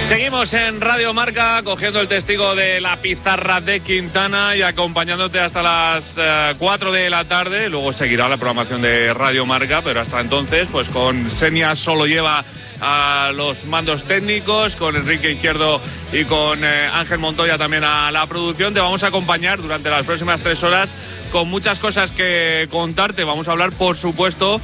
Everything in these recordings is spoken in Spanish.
Seguimos en Radio Marca, cogiendo el testigo de la pizarra de Quintana y acompañándote hasta las 4 de la tarde. Luego seguirá la programación de Radio Marca, pero hasta entonces, pues con Senia Soloyeva a los mandos técnicos, con Enrique Izquierdo y con Ángel Montoya también a la producción. Te vamos a acompañar durante las próximas 3 horas con muchas cosas que contarte. Vamos a hablar, por supuesto,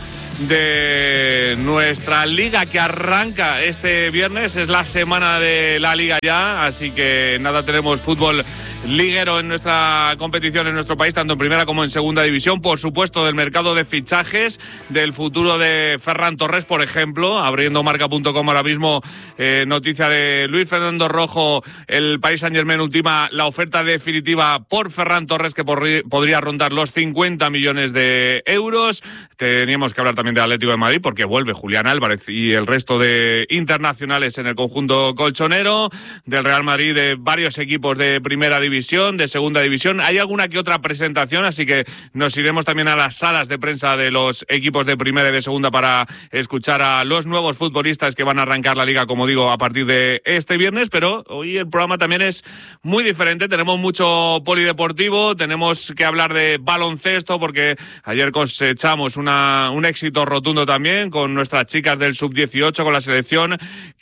de nuestra liga que arranca este viernes. Es la semana de la liga ya, así que nada, tenemos fútbol liguero en nuestra competición en nuestro país, tanto en primera como en segunda división. Por supuesto, del mercado de fichajes, del futuro de Ferran Torres, por ejemplo. Abriendo marca.com ahora mismo, noticia de Luis Fernando Rojo. El Paris Saint-Germain ultima la oferta definitiva por Ferran Torres, que podría rondar los 50 millones de euros. Teníamos que hablar también de Atlético de Madrid, porque vuelve Julián Álvarez y el resto de internacionales en el conjunto colchonero. Del Real Madrid, de varios equipos de primera división, de segunda división. Hay alguna que otra presentación, así que nos iremos también a las salas de prensa de los equipos de primera y de segunda para escuchar a los nuevos futbolistas que van a arrancar la liga, como digo, a partir de este viernes. Pero hoy el programa también es muy diferente. Tenemos mucho polideportivo, tenemos que hablar de baloncesto, porque ayer cosechamos un éxito rotundo también con nuestras chicas del sub-18, con la selección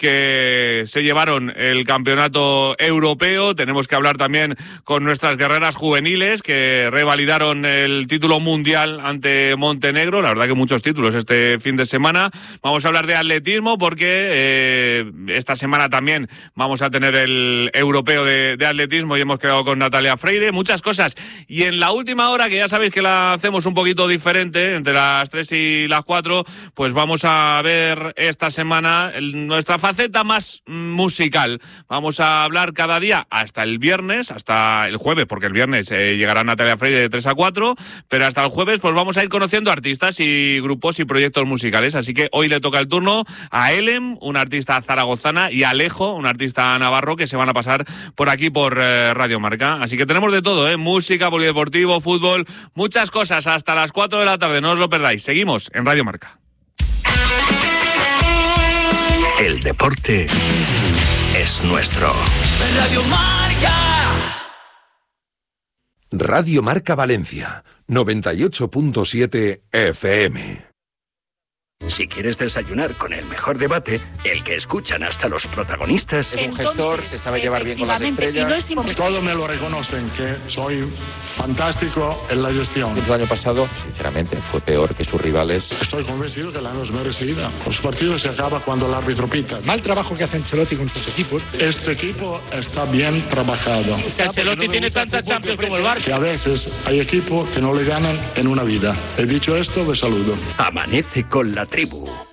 que se llevaron el campeonato europeo. Tenemos que hablar también con nuestras guerreras juveniles que revalidaron el título mundial ante Montenegro. La verdad que muchos títulos este fin de semana. Vamos a hablar de atletismo, porque esta semana también vamos a tener el europeo de atletismo y hemos quedado con Natalia Freire. Muchas cosas. Y en la última hora, que ya sabéis que la hacemos un poquito diferente, entre las 3 y las 4, pues vamos a ver esta semana nuestra faceta más musical. Vamos a hablar cada día hasta el viernes, hasta el jueves, porque el viernes llegará Natalia Freire de 3 a 4, pero hasta el jueves pues vamos a ir conociendo artistas y grupos y proyectos musicales. Así que hoy le toca el turno a Elem, una artista zaragozana, y a Alejo, un artista navarro, que se van a pasar por aquí por Radio Marca. Así que tenemos de todo, música, polideportivo, fútbol, muchas cosas hasta las 4 de la tarde, no os lo perdáis. Seguimos en Radio Marca. El deporte es nuestro. Radio Marca. Radio Marca Valencia, 98.7 FM. Si quieres desayunar con el mejor debate, el que escuchan hasta los protagonistas. Es un gestor, se sabe llevar bien con las estrellas. Todos me lo reconocen, que soy fantástico en la gestión. El año pasado, sinceramente, fue peor que sus rivales. Estoy convencido que la no es merecida. Los partidos se acaban cuando el árbitro pita. Mal trabajo que hace Ancelotti con sus equipos. Este equipo está bien trabajado. Que Ancelotti tiene tanta Champions como el Barça. Que a veces hay equipos que no le ganan en una vida. He dicho esto, de saludo. Amanece con la tribu.